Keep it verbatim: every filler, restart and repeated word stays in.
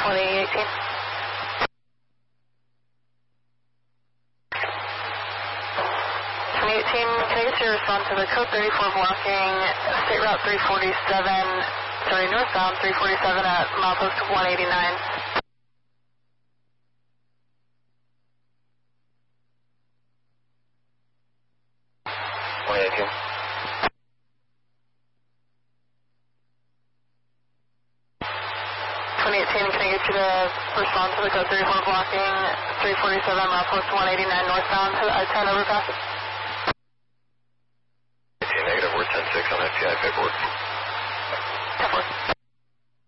twenty eighteen. twenty eighteen, can I get you to respond to the code thirty-four blocking State Route three forty-seven, sorry, northbound three forty-seven at milepost one eighty-nine. twenty eighteen. twenty eighteen, can I get you to respond to the code thirty-four blocking three forty-seven, milepost one eighty-nine northbound to the I ten overpass? Negative, we're ten six on F T I paperwork. ten four.